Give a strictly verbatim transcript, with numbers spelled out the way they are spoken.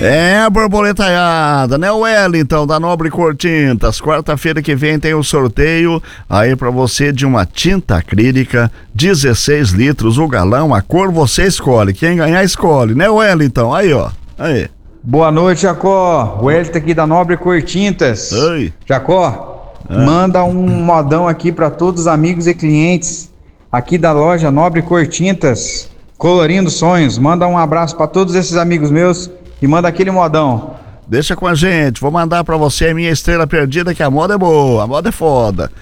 É, borboletaiada, né? O Wellington da Nobre Cor Tintas. Quarta-feira que vem tem o sorteio aí pra você de uma tinta acrílica, dezesseis litros, o galão, a cor você escolhe. Quem ganhar escolhe, né, Wellington? Aí, ó. Aí. Boa noite, Jacó. O Wellington aqui da Nobre Cor Tintas. Oi. Jacó, Ah. manda um modão aqui pra todos os amigos e clientes aqui da loja Nobre Cor Tintas, colorindo sonhos. Manda um abraço pra todos esses amigos meus e manda aquele modão. Deixa com a gente, vou mandar pra você a minha estrela perdida, que a moda é boa, a moda é foda.